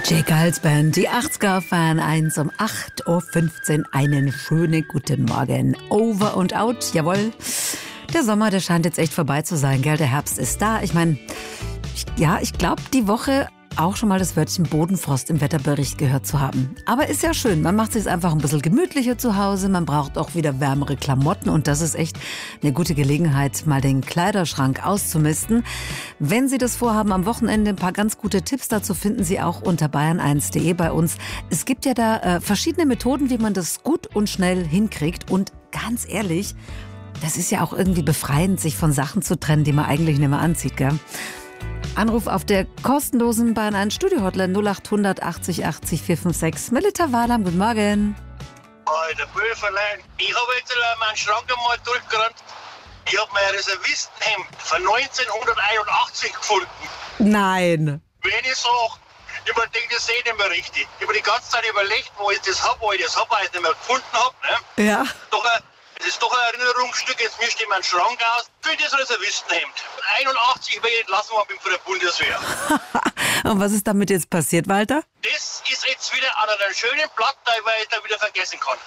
Jake Giles Band, die 80er Fan 1 um 8.15 Uhr. Einen schönen guten Morgen. Over und out, jawohl. Der Sommer, der scheint jetzt echt vorbei zu sein, gell? Der Herbst ist da. Ich meine, ich glaube, die Woche auch schon mal das Wörtchen Bodenfrost im Wetterbericht gehört zu haben. Aber ist ja schön, man macht es sich einfach ein bisschen gemütlicher zu Hause, man braucht auch wieder wärmere Klamotten und das ist echt eine gute Gelegenheit, mal den Kleiderschrank auszumisten. Wenn Sie das vorhaben, am Wochenende ein paar ganz gute Tipps dazu finden Sie auch unter bayern1.de bei uns. Es gibt ja da verschiedene Methoden, wie man das gut und schnell hinkriegt und ganz ehrlich, das ist ja auch irgendwie befreiend, sich von Sachen zu trennen, die man eigentlich nicht mehr anzieht, gell? Anruf auf der kostenlosen Bayern 1 Studio-Hotline 0800 80 80 456. Melita Wahlam, guten Morgen. Alter Böferlein, ich habe jetzt meinen Schrank einmal durchgerannt. Ich habe mein Reservistenhemd von 1981 gefunden. Nein. Wenn ich sage, ich denke, das sehe ich nicht mehr richtig. Ich habe die ganze Zeit überlegt, wo ich das habe, weil ich nicht mehr gefunden habe. Ne? Ja. Das ist doch ein Erinnerungsstück, jetzt mischt ich meinen Schrank aus für das Reservistenhemd. 81 bin ich entlassen worden, bin von der Bundeswehr. Und was ist damit jetzt passiert, Walter? Das ist jetzt wieder an einem schönen Blatt, weil ich da wieder vergessen kann.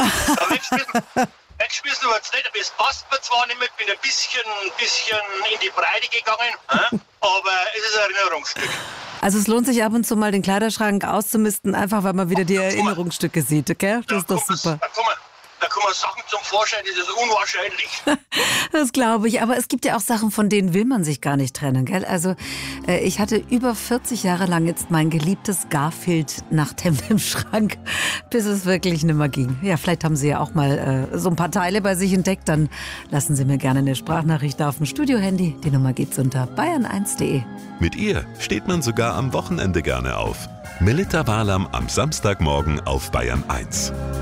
Weggeschmissen wird es nicht, das passt mir zwar nicht mehr, ich bin ein bisschen in die Breite gegangen, aber es ist ein Erinnerungsstück. Also es lohnt sich ab und zu mal den Kleiderschrank auszumisten, einfach weil man wieder die Erinnerungsstücke sieht, okay? Das ist doch super. Da kommen Sachen zum Vorschein, das ist unwahrscheinlich. Das glaube ich, aber es gibt ja auch Sachen, von denen will man sich gar nicht trennen, gell? Also ich hatte über 40 Jahre lang jetzt mein geliebtes Garfield-Nachthemd im Schrank, bis es wirklich nicht mehr ging. Ja, vielleicht haben Sie ja auch mal so ein paar Teile bei sich entdeckt, dann lassen Sie mir gerne eine Sprachnachricht auf dem Studio-Handy. Die Nummer geht's unter bayern1.de. Mit ihr steht man sogar am Wochenende gerne auf. Melita Wahlam am Samstagmorgen auf Bayern 1.